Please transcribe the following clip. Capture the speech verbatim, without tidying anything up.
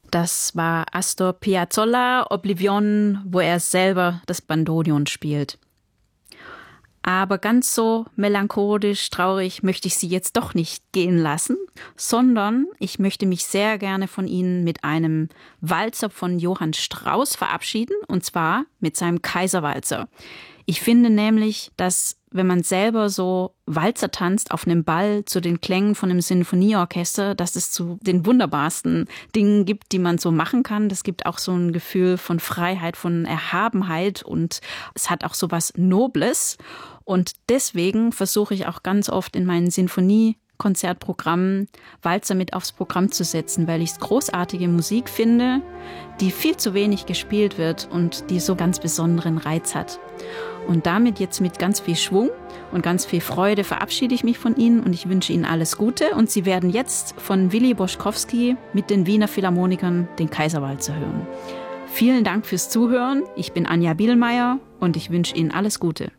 Das war Astor Piazzolla, Oblivion, wo er selber das Bandoneon spielt. Aber ganz so melancholisch, traurig möchte ich Sie jetzt doch nicht gehen lassen, sondern ich möchte mich sehr gerne von Ihnen mit einem Walzer von Johann Strauss verabschieden, und zwar mit seinem Kaiserwalzer. Ich finde nämlich, dass wenn man selber so Walzer tanzt auf einem Ball zu den Klängen von einem Sinfonieorchester, dass es zu den wunderbarsten Dingen gibt, die man so machen kann. Das gibt auch so ein Gefühl von Freiheit, von Erhabenheit, und es hat auch so was Nobles. Und deswegen versuche ich auch ganz oft in meinen Sinfoniekonzertprogrammen Walzer mit aufs Programm zu setzen, weil ich es großartige Musik finde, die viel zu wenig gespielt wird und die so ganz besonderen Reiz hat. Und damit jetzt mit ganz viel Schwung und ganz viel Freude verabschiede ich mich von Ihnen und ich wünsche Ihnen alles Gute. Und Sie werden jetzt von Willi Boschkowski mit den Wiener Philharmonikern den Kaiserwalzer hören. Vielen Dank fürs Zuhören. Ich bin Anja Bielmeier und ich wünsche Ihnen alles Gute.